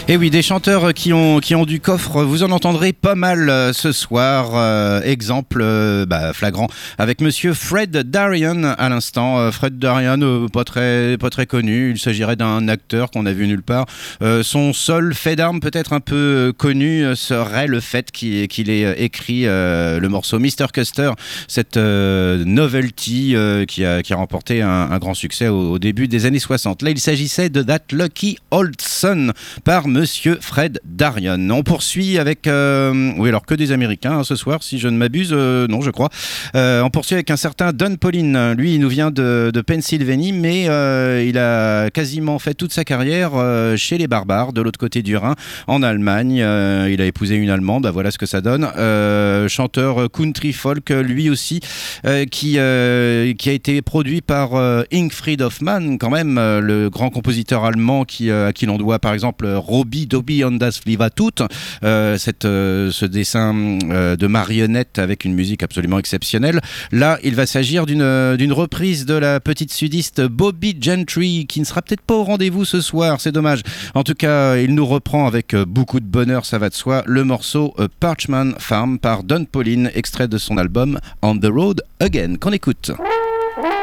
Et oui, des chanteurs qui ont du coffre, vous en entendrez pas mal ce soir. Exemple flagrant avec monsieur Fred Darian à l'instant. Fred Darian, pas très connu. Il s'agirait d'un acteur qu'on a vu nulle part. Son seul fait d'arme, peut-être un peu connu, serait le fait qu'il ait écrit le morceau Mr. Custer, cette novelty qui a remporté un grand succès au début des années 60. Là, il s'agissait de That Lucky Old Son par monsieur Fred Darian. On poursuit avec oui, alors que des Américains ce soir, si je ne m'abuse, non, je crois. On poursuit avec un certain Don Pauline. Lui, il nous vient de Pennsylvanie, mais il a quasiment fait toute sa carrière chez les Barbares, de l'autre côté du Rhin, en Allemagne. Il a épousé une Allemande, voilà ce que ça donne. Chanteur country folk, lui aussi, qui a été produit par Ingrid Hoffmann, quand même, le grand compositeur allemand à qui l'on doit par exemple Robbie Dobie und das Flivatut, ce dessin de marionnette avec une musique absolument exceptionnelle. Là, il va s'agir d'une reprise de la petite sudiste Bobby Gentry, qui ne sera peut-être pas au rendez-vous ce soir, c'est dommage. En tout cas, il nous reprend avec beaucoup de bonheur, ça va de soi, le morceau Parchman Farm par Don Pauline, extrait de son album On the Road Again, qu'on écoute.